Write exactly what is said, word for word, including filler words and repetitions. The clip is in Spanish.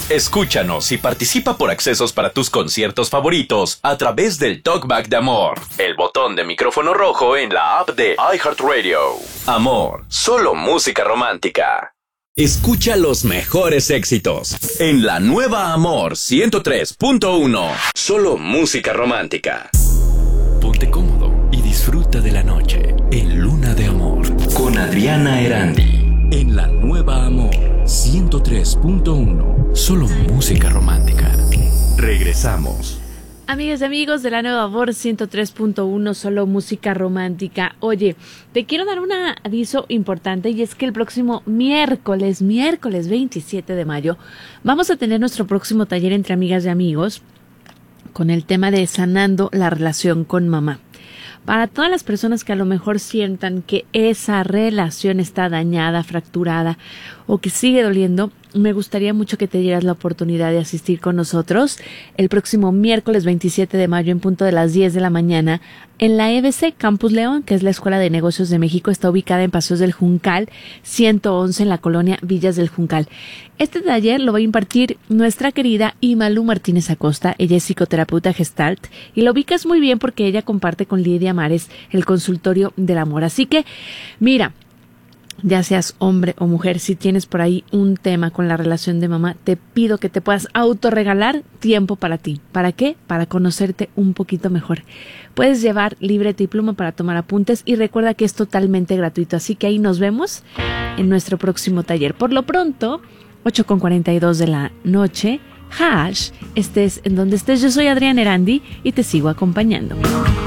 Escúchanos y participa por accesos para tus conciertos favoritos a través del Talkback de Amor, el botón de micrófono rojo en la app de iHeartRadio. Amor, solo música romántica. Escucha los mejores éxitos en la nueva Amor ciento tres punto uno. Solo música romántica. Ponte cómodo y disfruta de la noche en Luna de Amor con Adriana Erandi. En la nueva Amor ciento tres punto uno. Solo música romántica. Regresamos. Amigas y amigos de la nueva Amor ciento tres punto uno, solo música romántica. Oye, te quiero dar un aviso importante y es que el próximo miércoles, miércoles veintisiete de mayo, vamos a tener nuestro próximo taller entre amigas y amigos con el tema de sanando la relación con mamá. Para todas las personas que a lo mejor sientan que esa relación está dañada, fracturada o que sigue doliendo, me gustaría mucho que te dieras la oportunidad de asistir con nosotros el próximo miércoles veintisiete de mayo en punto de las diez de la mañana en la E B C Campus León, que es la Escuela de Negocios de México. Está ubicada en Paseos del Juncal ciento once en la colonia Villas del Juncal. Este taller lo va a impartir nuestra querida Imalú Martínez Acosta. Ella es psicoterapeuta Gestalt y la ubicas muy bien porque ella comparte con Lidia Mares el consultorio del amor. Así que, mira, ya seas hombre o mujer, si tienes por ahí un tema con la relación de mamá, te pido que te puedas autorregalar tiempo para ti. ¿Para qué? Para conocerte un poquito mejor. Puedes llevar libreta y pluma para tomar apuntes y recuerda que es totalmente gratuito. Así que ahí nos vemos en nuestro próximo taller. Por lo pronto, ocho con cuarenta y dos de la noche, hash, estés en donde estés. Yo soy Adriana Erandi y te sigo acompañando.